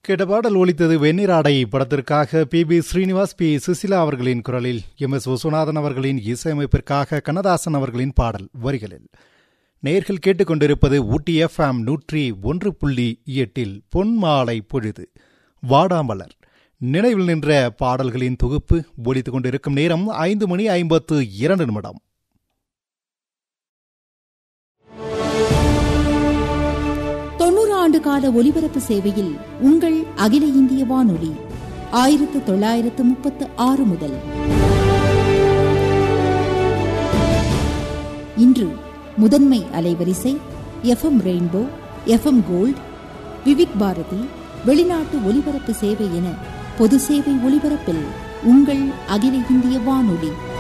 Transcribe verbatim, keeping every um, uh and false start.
கேட்ட பாடல் ஒலித்தது வெண்ணிராடை படத்திற்காக B B Srinivas, B Susheela அவர்களின் குரலில் எம் எஸ் விஸ்வநாதன் அவர்களின் இசையமைப்பிற்காக கண்ணதாசன் அவர்களின் பாடல் வரிகளில். நேர்கள் கேட்டுக்கொண்டிருப்பது ஊட்டி எஃப் எம் நூற்றி ஒன்று புள்ளி எட்டில் பொன்மாலை பொழுது வாடாமலர் நினைவில் நின்ற பாடல்களின் தொகுப்பு ஒலித்துக் கொண்டிருக்கும் நேரம் ஐந்து மணி ஐம்பத்து இரண்டு நிமிடம். தொன்னூறு ஆண்டு கால ஒலிபரப்பு சேவையில் உங்கள் அகில இந்திய வானொலி ஆயிரத்து தொள்ளாயிரத்து முப்பத்து ஆறு முதல் இன்று முதன்மை அலைவரிசை F M rainbow, F M gold, விவிக் Bharathi, வெளிநாட்டு ஒலிபரப்பு சேவை என பொது சேவை ஒலிபரப்பில் உங்கள் அகில இந்திய வானொலி.